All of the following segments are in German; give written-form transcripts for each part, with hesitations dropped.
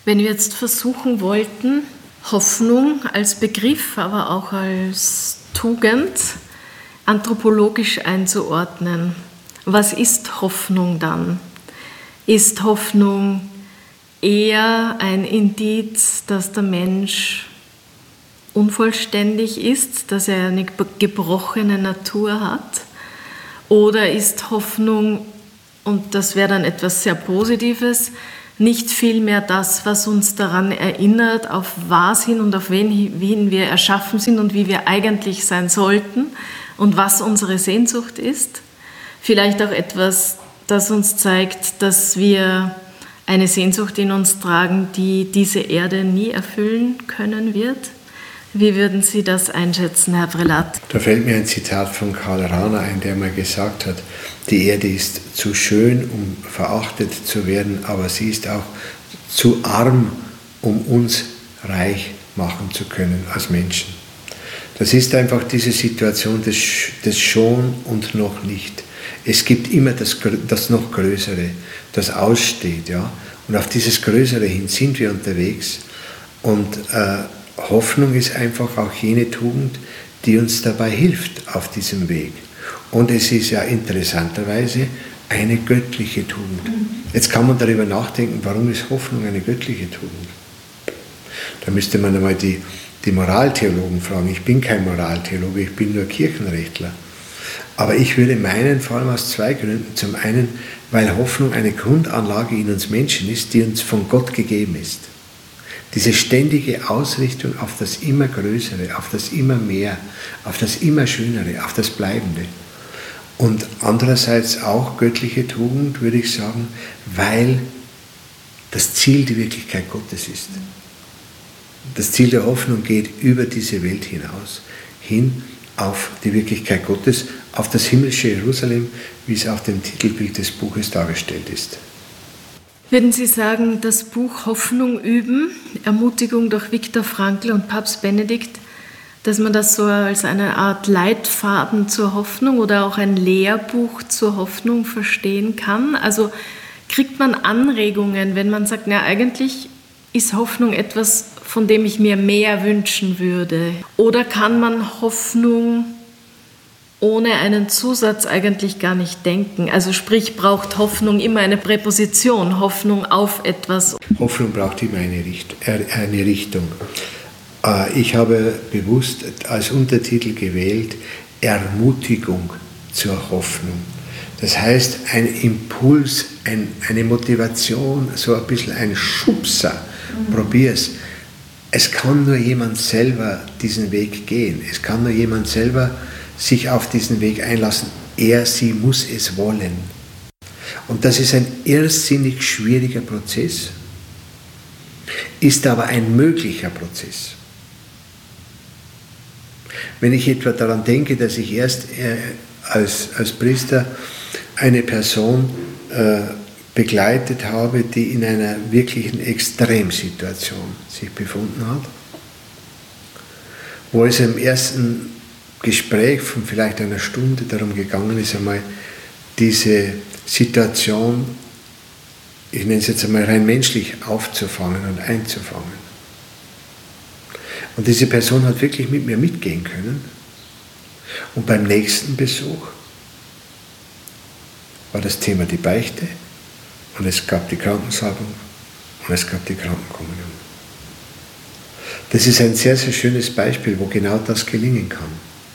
Wenn wir jetzt versuchen wollten, Hoffnung als Begriff, aber auch als Tugend anthropologisch einzuordnen, was ist Hoffnung dann? Ist Hoffnung eher ein Indiz, dass der Mensch unvollständig ist, dass er eine gebrochene Natur hat? Oder ist Hoffnung, und das wäre dann etwas sehr Positives, nicht vielmehr das, was uns daran erinnert, auf was hin und auf wen wir erschaffen sind und wie wir eigentlich sein sollten und was unsere Sehnsucht ist? Vielleicht auch etwas, das uns zeigt, dass wir eine Sehnsucht in uns tragen, die diese Erde nie erfüllen können wird? Wie würden Sie das einschätzen, Herr Prelat? Da fällt mir ein Zitat von Karl Rahner ein, der mal gesagt hat, die Erde ist zu schön, um verachtet zu werden, aber sie ist auch zu arm, um uns reich machen zu können als Menschen. Das ist einfach diese Situation des Schon und noch nicht. Es gibt immer das noch Größere, das aussteht. Ja? Und auf dieses Größere hin sind wir unterwegs. Und Hoffnung ist einfach auch jene Tugend, die uns dabei hilft auf diesem Weg. Und es ist ja interessanterweise eine göttliche Tugend. Jetzt kann man darüber nachdenken, warum ist Hoffnung eine göttliche Tugend? Da müsste man einmal die Moraltheologen fragen. Ich bin kein Moraltheologe, ich bin nur Kirchenrechtler. Aber ich würde meinen, vor allem aus zwei Gründen. Zum einen, weil Hoffnung eine Grundanlage in uns Menschen ist, die uns von Gott gegeben ist. Diese ständige Ausrichtung auf das immer Größere, auf das immer mehr, auf das immer Schönere, auf das Bleibende. Und andererseits auch göttliche Tugend, würde ich sagen, weil das Ziel die Wirklichkeit Gottes ist. Das Ziel der Hoffnung geht über diese Welt hinaus, hin auf die Wirklichkeit Gottes, auf das himmlische Jerusalem, wie es auf dem Titelbild des Buches dargestellt ist. Würden Sie sagen, das Buch Hoffnung üben, Ermutigung durch Viktor Frankl und Papst Benedikt, dass man das so als eine Art Leitfaden zur Hoffnung oder auch ein Lehrbuch zur Hoffnung verstehen kann? Also kriegt man Anregungen, wenn man sagt, na eigentlich ist Hoffnung etwas, von dem ich mir mehr wünschen würde? Oder kann man Hoffnung ohne einen Zusatz eigentlich gar nicht denken? Also sprich, braucht Hoffnung immer eine Präposition, Hoffnung auf etwas? Hoffnung braucht immer eine Richtung. Ich habe bewusst als Untertitel gewählt, Ermutigung zur Hoffnung. Das heißt, ein Impuls, eine Motivation, so ein bisschen ein Schubser. Probier's. Es kann nur jemand selber diesen Weg gehen. Es kann nur jemand selber sich auf diesen Weg einlassen. Sie muss es wollen. Und das ist ein irrsinnig schwieriger Prozess, ist aber ein möglicher Prozess. Wenn ich etwa daran denke, dass ich erst als Priester eine Person begleitet habe, die in einer wirklichen Extremsituation sich befunden hat, wo es im ersten Gespräch von vielleicht einer Stunde darum gegangen ist, einmal diese Situation, ich nenne es jetzt einmal rein menschlich, aufzufangen und einzufangen. Und diese Person hat wirklich mit mir mitgehen können. Und beim nächsten Besuch war das Thema die Beichte und es gab die Krankensalbung und es gab die Krankenkommunion. Das ist ein sehr, sehr schönes Beispiel, wo genau das gelingen kann.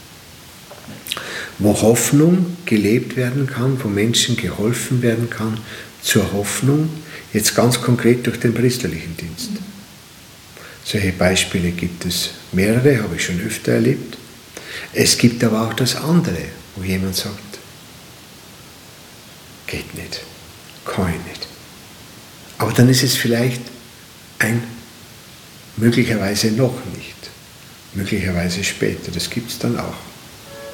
Wo Hoffnung gelebt werden kann, wo Menschen geholfen werden kann zur Hoffnung, jetzt ganz konkret durch den priesterlichen Dienst. Solche Beispiele gibt es mehrere, habe ich schon öfter erlebt. Es gibt aber auch das andere, wo jemand sagt, geht nicht, kann ich nicht. Aber dann ist es vielleicht möglicherweise noch nicht, möglicherweise später, das gibt es dann auch.